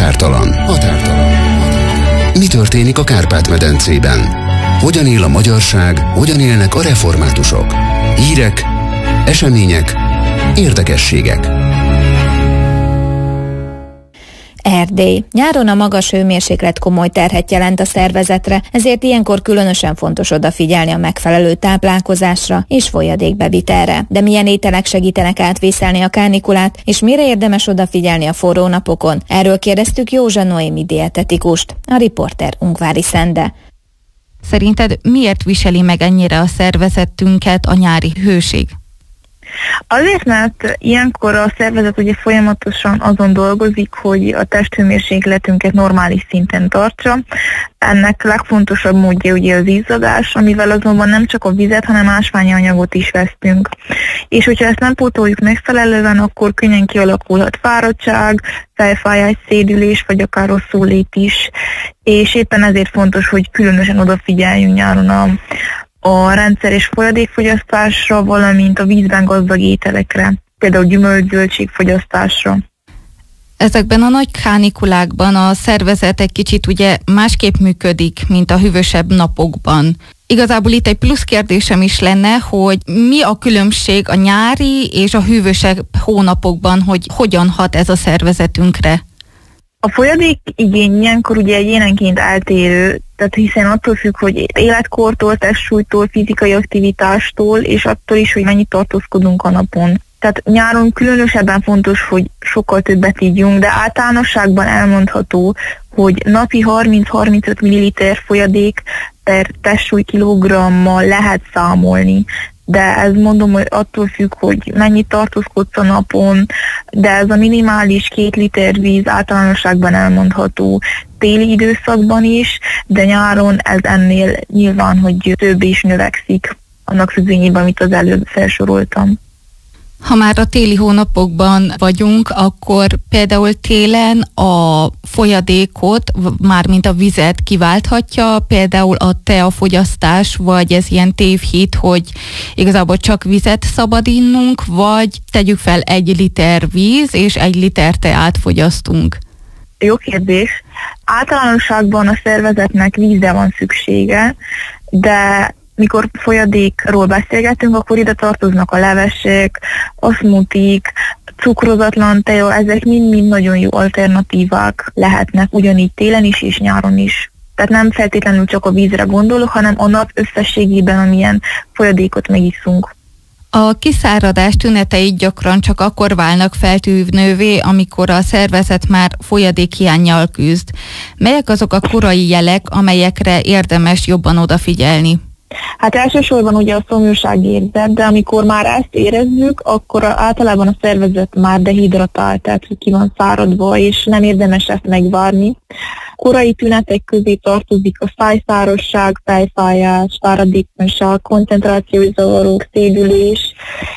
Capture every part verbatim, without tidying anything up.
Határtalan. Határtalan. Mi történik a Kárpát-medencében? Hogyan él a magyarság, hogyan élnek a reformátusok? Hírek, események, érdekességek. Erdély. Nyáron a magas hőmérséklet komoly terhet jelent a szervezetre, ezért ilyenkor különösen fontos odafigyelni a megfelelő táplálkozásra és folyadékbevitelre. De milyen ételek segítenek átvészelni a kánikulát, és mire érdemes odafigyelni a forró napokon? Erről kérdeztük Józsa Noémi dietetikust, a riporter Ungvári Szende. Szerinted miért viseli meg ennyire a szervezetünket a nyári hőség? Azért, mert ilyenkor a szervezet ugye folyamatosan azon dolgozik, hogy a testhőmérsékletünket normális szinten tartsa. Ennek legfontosabb módja ugye az izzadás, amivel azonban nem csak a vizet, hanem ásványi anyagot is vesztünk. És hogyha ezt nem pótoljuk megfelelően, akkor könnyen kialakulhat fáradtság, fejfájás, szédülés, vagy akár rosszul is. És éppen ezért fontos, hogy különösen odafigyeljünk nyáron a a rendszeres folyadékfogyasztásra, valamint a vízben gazdag ételekre, például gyümölcs-zöldségfogyasztásra. Ezekben a nagy kánikulákban a szervezet egy kicsit ugye másképp működik, mint a hűvösebb napokban. Igazából itt egy plusz kérdésem is lenne, hogy mi a különbség a nyári és a hűvösebb hónapokban, hogy hogyan hat ez a szervezetünkre? A folyadék igény ilyenkor ugye egyénenként eltérő, tehát hiszen attól függ, hogy életkortól, testsúlytól, fizikai aktivitástól, és attól is, hogy mennyit tartózkodunk a napon. Tehát nyáron különösebben fontos, hogy sokkal többet ígyunk, de általánosságban elmondható, hogy napi harminc-harmincöt milliliter folyadék per testsúly kilogrammal lehet számolni. De ez mondom, hogy attól függ, hogy mennyit tartózkodsz a napon, de ez a minimális két liter víz általánosságban elmondható téli időszakban is, de nyáron ez ennél nyilván, hogy több is növekszik annak függvényében, amit az előbb felsoroltam. Ha már a téli hónapokban vagyunk, akkor például télen a folyadékot, mármint a vizet kiválthatja, például a teafogyasztás, vagy ez ilyen tévhit, hogy igazából csak vizet szabad innunk, vagy tegyük fel egy liter víz, és egy liter teát fogyasztunk? Jó kérdés. Általánosságban a szervezetnek vízre van szüksége, de mikor folyadékról beszélgetünk, akkor ide tartoznak a levesek, a smoothiek, cukrozatlan tea, ezek mind-mind nagyon jó alternatívák lehetnek, ugyanígy télen is és nyáron is. Tehát nem feltétlenül csak a vízre gondolok, hanem a nap összességében, amilyen folyadékot megiszunk. A kiszáradás tünetei gyakran csak akkor válnak feltűnővé, amikor a szervezet már folyadékhiánnyal küzd. Melyek azok a korai jelek, amelyekre érdemes jobban odafigyelni? Hát elsősorban ugye a szomjúságérzet, de amikor már ezt érezzük, akkor általában a szervezet már dehidratált, tehát ki van száradva, és nem érdemes ezt megvárni. Korai tünetek közé tartozik a szájszárasság, fejfájás, fáradékonyság, koncentrációs zavarok, szédülés,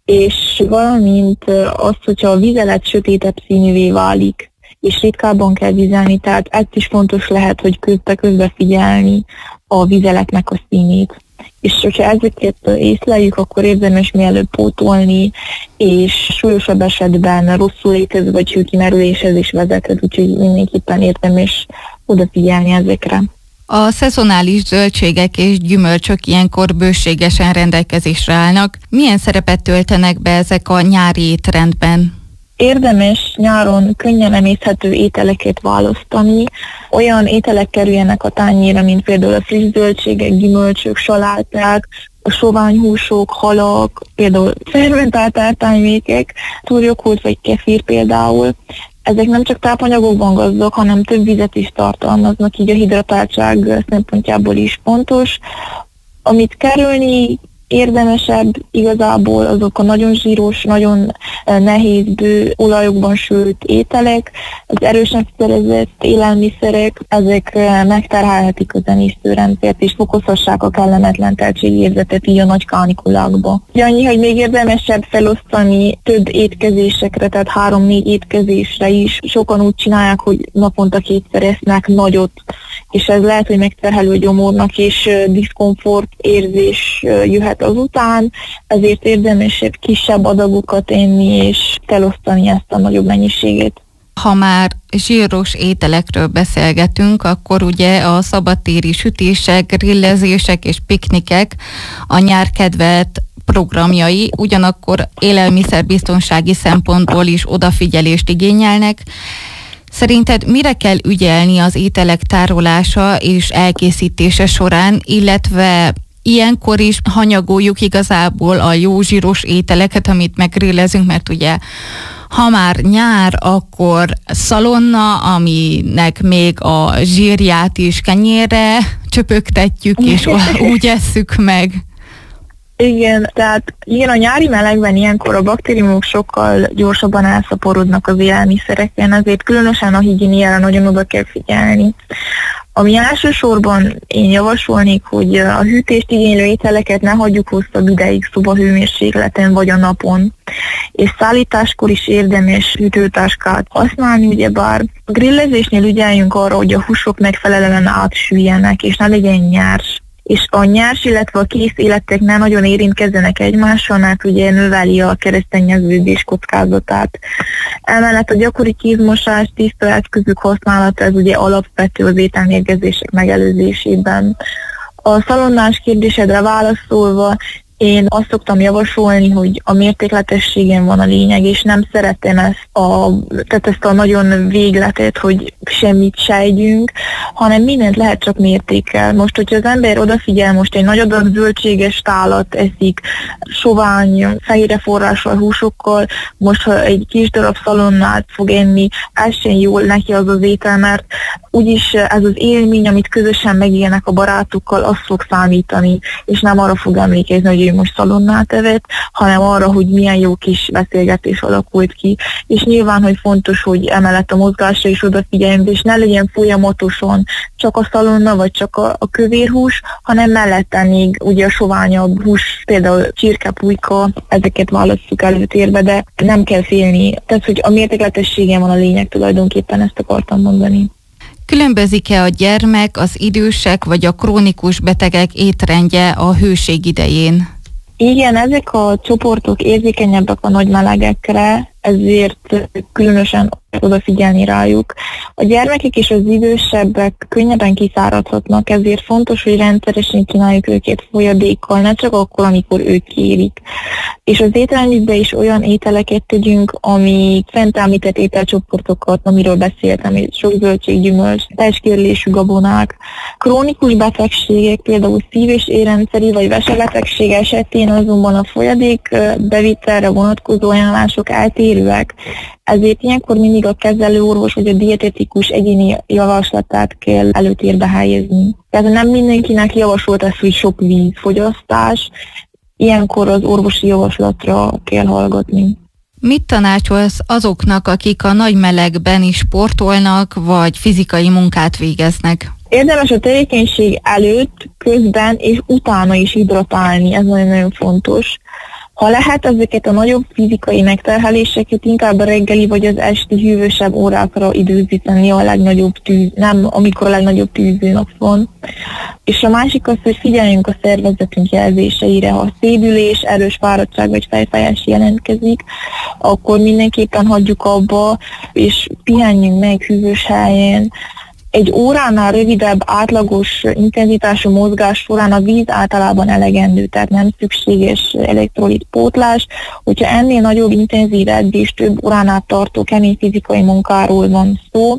és valamint az, hogyha a vizelet sötétebb színűvé válik, és ritkábban kell vizelni, tehát ez is fontos lehet, hogy közbe-közbe figyelni a vizeletnek a színét. És hogyha ezeket észleljük, akkor érdemes mielőbb pótolni, és súlyosabb esetben rosszul létező vagy hőkimerüléshez is vezethet, úgyhogy mindenképpen érdemes odafigyelni ezekre. A szezonális zöldségek és gyümölcsök ilyenkor bőségesen rendelkezésre állnak. Milyen szerepet töltenek be ezek a nyári étrendben? Érdemes nyáron könnyen emészhető ételeket választani, olyan ételek kerüljenek a tányérra, mint például a friss zöldségek, gyümölcsök, saláták, a soványhúsok, halak, például fermentált ártánymékek, turjoghurt vagy kefir például. Ezek nem csak tápanyagokban gazdag, hanem több vizet is tartalmaznak, így a hidratáltság szempontjából is fontos. Amit kerülni érdemesebb igazából azok a nagyon zsíros, nagyon nehéz bő olajokban sült ételek, az erősen fűszerezett élelmiszerek, ezek megterhelhetik az emésztőrendszert és fokozhassák a kellemetlen teltségérzetet így a nagy kánikulákba. Annyi, hogy még érdemesebb felosztani több étkezésekre, tehát három-négy étkezésre is. Sokan úgy csinálják, hogy naponta kétszer esznek nagyot, és ez lehet, hogy megterhelő a gyomornak, és diszkomfort érzés jöhet azután, ezért érdemesebb kisebb adagokat enni, és elosztani ezt a nagyobb mennyiséget. Ha már zsíros ételekről beszélgetünk, akkor ugye a szabadtéri sütések, grillezések és piknikek a nyár kedvelt programjai, ugyanakkor élelmiszerbiztonsági szempontból is odafigyelést igényelnek. Szerinted mire kell ügyelni az ételek tárolása és elkészítése során, illetve ilyenkor is hanyagoljuk igazából a jó zsíros ételeket, amit meggrillezünk, mert ugye ha már nyár, akkor szalonna, aminek még a zsírját is kenyérre csöpögtetjük, és úgy esszük meg. Igen, tehát igen, a nyári melegben ilyenkor a baktériumok sokkal gyorsabban elszaporodnak az élelmiszereken, ezért különösen a higiéniára nagyon oda kell figyelni. Ami elsősorban én javasolnék, hogy a hűtést igénylő ételeket ne hagyjuk hosszabb ideig szobahőmérsékleten vagy a napon, és szállításkor is érdemes hűtőtáskát használni, ugyebár a grillezésnél ügyeljünk arra, hogy a húsok megfelelően átsüljenek, és ne legyen nyárs. És a nyárs, illetve a kész életek ne nagyon érintkezzenek egymással, mert ugye növeli a keresztényeződés kockázatát. Emellett a gyakori kézmosás, tisztaeszközök használata, ez ugye alapvető az ételmérgezések megelőzésében. A szalonnás kérdésedre válaszolva, én azt szoktam javasolni, hogy a mértékletességen van a lényeg, és nem szeretem ezt a, tehát ezt a nagyon végletet, hogy semmit se együnk, hanem mindent lehet csak mértékkel. Most, hogyha az ember odafigyel, most egy nagy adag zöldséges tálat eszik, sovány, fehérre forrással, húsokkal, most ha egy kis darab szalonnát fog enni, ez sem jól neki az az étel, mert úgyis ez az élmény, amit közösen megélnek a barátokkal, az fog számítani, és nem arra fog emlékezni, hogy ő most szalonnát evett, hanem arra, hogy milyen jó kis beszélgetés alakult ki. És nyilván, hogy fontos, hogy emellett a mozgásra is odafigyeljünk, és ne legyen folyamatosan csak a szalonna, vagy csak a, a kövérhús, hanem mellette még ugye a soványabb hús, például csirke, pulyka, ezeket választjuk előtérbe, de nem kell félni. Tehát, hogy a mértékletességen van a lényeg, tulajdonképpen ezt akartam mondani. Különbözik-e a gyermek, az idősek vagy a krónikus betegek étrendje a hőség idején? Igen, ezek a csoportok érzékenyebbek a nagy melegekre, ezért különösen odafigyelni rájuk. A gyermekek és az idősebbek könnyebben kiszáradhatnak, ezért fontos, hogy rendszeresen kínáljuk őket folyadékkal, ne csak akkor, amikor ők kérik. És az ételmükbe is olyan ételeket tegyünk, ami fent említett ételcsoportokat, amiről beszéltem, sok zöldség, gyümölcs, testkérlésű gabonák. Krónikus betegségek, például szív- és érrendszeri vagy vesebetegség esetén azonban a folyadék bevitelre vonatkozó ajánlások eltérőek. Ezért ilyenkor mindig a kezelőorvos vagy a dietetikus egyéni javaslatát kell előtérbe helyezni. Tehát nem mindenkinek javasolt ez, hogy sok vízfogyasztás, ilyenkor az orvosi javaslatra kell hallgatni. Mit tanácsolsz azoknak, akik a nagy melegben is sportolnak, vagy fizikai munkát végeznek? Érdemes a tevékenység előtt, közben és utána is hidratálni, ez nagyon-nagyon fontos. Ha lehet, ezeket a nagyobb fizikai megterheléseket inkább a reggeli vagy az esti hűvösebb órákra időzíteni a legnagyobb tűz, nem amikor a legnagyobb tűzőnap van. És a másik az, hogy figyeljünk a szervezetünk jelzéseire. Ha szédülés, erős fáradtság vagy fejfájás jelentkezik, akkor mindenképpen hagyjuk abba, és pihenjünk meg hűvös helyen. Egy óránál rövidebb, átlagos intenzitású mozgás során a víz általában elegendő, tehát nem szükséges elektrolitpótlás. Hogyha ennél nagyobb, intenzív edzés, több óránál tartó kemény fizikai munkáról van szó,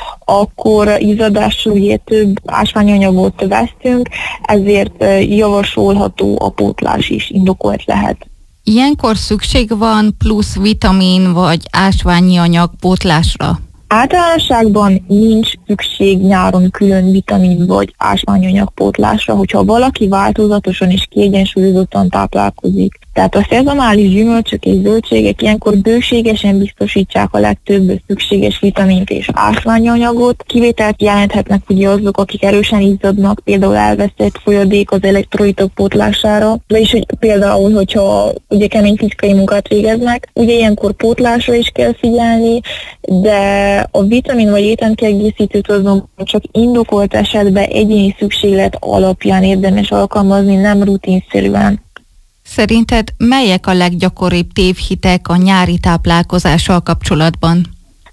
akkor izzadásról ugye több ásványanyagot vesztünk, ezért javasolható a pótlás is, indokolt lehet. Ilyenkor szükség van plusz vitamin vagy ásványi anyag pótlásra? Általánosságban nincs szükség nyáron külön vitamin vagy ásványanyag pótlásra, hogyha valaki változatosan és kiegyensúlyozottan táplálkozik. Tehát a szezonális gyümölcsök és zöldségek ilyenkor bőségesen biztosítsák a legtöbb szükséges vitamint és ásványanyagot. Kivételt jelenthetnek ugye azok, akik erősen izzadnak, például elveszett folyadék az elektrolitok pótlására, vagyis hogy például, hogyha ugye kemény fizikai munkát végeznek, ugye ilyenkor pótlásra is kell figyelni, de a vitamin vagy étrendkiegészítőt azonban csak indokolt esetben egyéni szükséglet alapján érdemes alkalmazni, nem rutinszerűen. Szerinted melyek a leggyakoribb tévhitek a nyári táplálkozással kapcsolatban?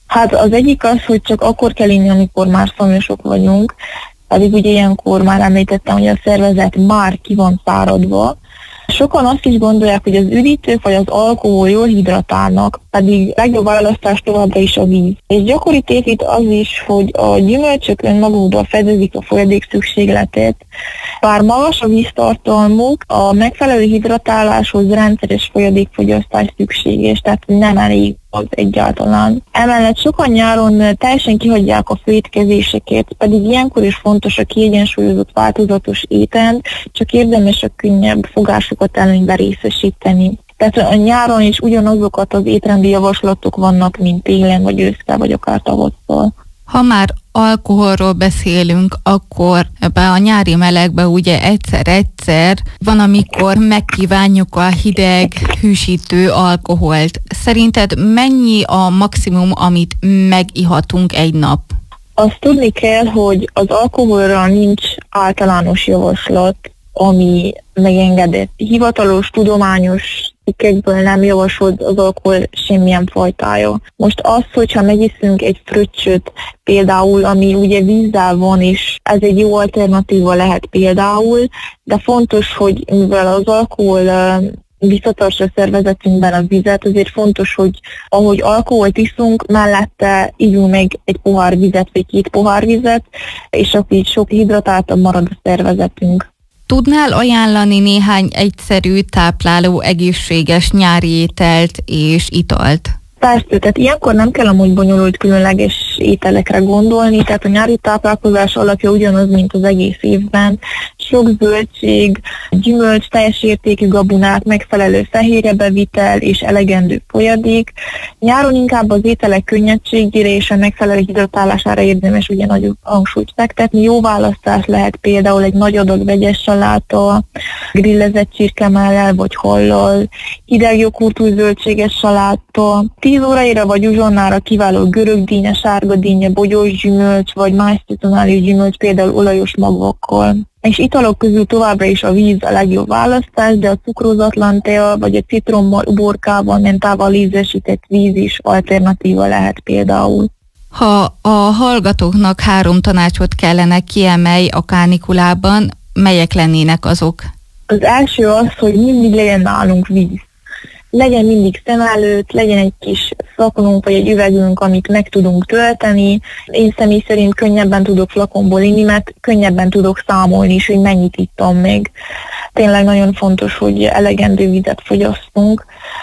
Hát az egyik az, hogy csak akkor kell inni, amikor már szomjasok vagyunk, pedig ugye ilyenkor már említettem, hogy a szervezet már ki van száradva. Sokan azt is gondolják, hogy az üdítők vagy az alkohol jól hidratálnak, pedig legjobb választás továbbra is a víz. És gyakori tévhit az is, hogy a gyümölcsök önmagukban fedezik a folyadék szükségletét. Bár magas a víztartalmuk, a megfelelő hidratáláshoz rendszeres folyadékfogyasztás szükséges, tehát nem elég az egyáltalán. Emellett sokan nyáron teljesen kihagyják a főétkezéseket, pedig ilyenkor is fontos a kiegyensúlyozott változatos étel, csak érdemes a könnyebb fogásokat előnyben részesíteni. Tehát a nyáron is ugyanazokat az étrendi javaslatok vannak, mint télen, vagy ősszel, vagy akár tavasszal. Ha már alkoholról beszélünk, akkor ebbe a nyári melegbe ugye egyszer-egyszer van, amikor megkívánjuk a hideg, hűsítő alkoholt. Szerinted mennyi a maximum, amit megihatunk egy nap? Azt tudni kell, hogy az alkoholra nincs általános javaslat, ami megengedett. Hivatalos, tudományos cikkekből nem javasolt az alkohol semmilyen fajtája. Most az, hogyha megiszünk egy fröccsöt például, ami ugye vízzel van, és ez egy jó alternatíva lehet például, de fontos, hogy mivel az alkohol visszatartsa a szervezetünkben a vizet, azért fontos, hogy ahogy alkoholt iszunk, mellette ígyunk meg egy pohár vizet, vagy két pohár vizet, és akkor így sok hidratáltabb marad a szervezetünk. Tudnál ajánlani néhány egyszerű, tápláló, egészséges nyári ételt és italt? Persze, tehát ilyenkor nem kell amúgy bonyolult különleges ételekre gondolni, tehát a nyári táplálkozás alapja ugyanaz, mint az egész évben. Sok zöldség, gyümölcs, teljes értékű gabonák, megfelelő fehérjebevitel és elegendő folyadék. Nyáron inkább az ételek könnyedségére és a megfelelő hidratálására érdemes ugye nagyobb hangsúlyt fektetni. Jó választás lehet például egy nagy adag vegyes saláta, grillezett csirkemellel vagy hallal, hideg joghurtú zöldséges saláta, tíz óraira vagy uzsonnára kiváló görögdínya, sárgadínya, bogyós gyümölcs vagy más szezonális gyümölcs, például olajos magvakkal. És italok közül továbbra is a víz a legjobb választás, de a cukrózatlan tea vagy a citrommal, uborkával, mentával ízesített víz is alternatíva lehet például. Ha a hallgatóknak három tanácsot kellene kiemelni a kánikulában, melyek lennének azok? Az első az, hogy mindig legyen nálunk víz. Legyen mindig szem előtt, legyen egy kis flakonunk vagy egy üvegünk, amit meg tudunk tölteni. Én személy szerint könnyebben tudok flakonból inni, mert könnyebben tudok számolni is, hogy mennyit ittam még. Tényleg nagyon fontos, hogy elegendő vizet fogyasztunk.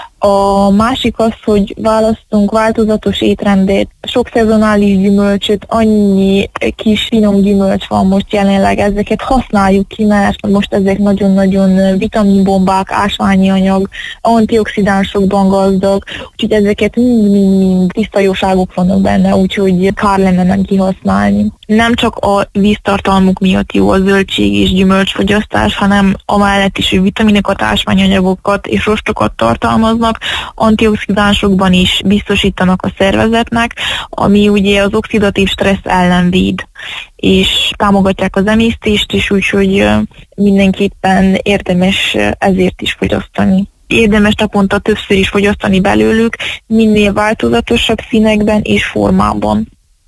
A másik az, hogy választunk változatos étrendet, sok szezonális gyümölcsöt, annyi kis finom gyümölcs van most jelenleg, ezeket használjuk ki, mert most ezek nagyon-nagyon vitaminbombák, ásványi anyag, antioxidánsokban gazdag, úgyhogy ezeket mind-mind tiszta jóságok vannak benne, úgyhogy kár lenne nem kihasználni. Nem csak a víztartalmuk miatt jó a zöldség és gyümölcsfogyasztás, hanem amellett is, hogy vitaminokat, ásványanyagokat és rostokat tartalmaznak, antioxidánsokban is biztosítanak a szervezetnek, ami ugye az oxidatív stressz ellen véd, és támogatják az emésztést is, úgyhogy mindenképpen érdemes ezért is fogyasztani. Érdemes naponta többször is fogyasztani belőlük, minél változatosabb színekben és formában.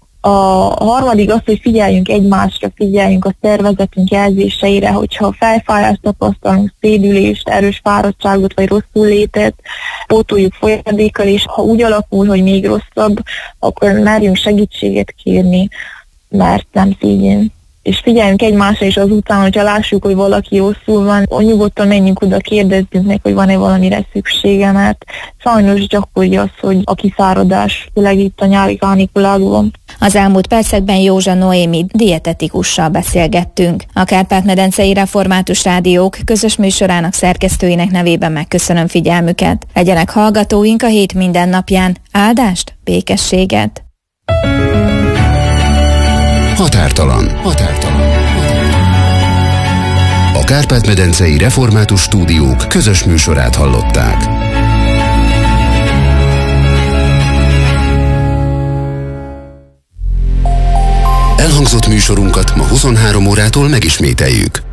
A harmadik az, hogy figyeljünk egymásra, figyeljünk a szervezetünk jelzéseire, hogyha fejfájást tapasztalunk, szédülést, erős fáradtságot vagy rosszul létet, pótoljuk folyadékkal, és ha úgy alakul, hogy még rosszabb, akkor merjünk segítséget kérni, mert nem szégyen. És figyeljünk egymásra, és azután, hogyha lássuk, hogy valaki rosszul van, nyugodtan menjünk oda, kérdezzünk meg, hogy van-e valamire szüksége, mert sajnos gyakori az, hogy a kiszáradás, főleg itt a nyári kánikulákban. Az elmúlt percekben Józsa Noémi dietetikussal beszélgettünk. A Kárpát-medencei Református Rádiók közös műsorának szerkesztőinek nevében megköszönöm figyelmüket. Legyenek hallgatóink a hét minden napján. Áldást, békességet! Határtalan. Határtalan. A Kárpát-medencei Református Stúdiók közös műsorát hallották. Elhangzott műsorunkat ma huszonhárom órától megismételjük.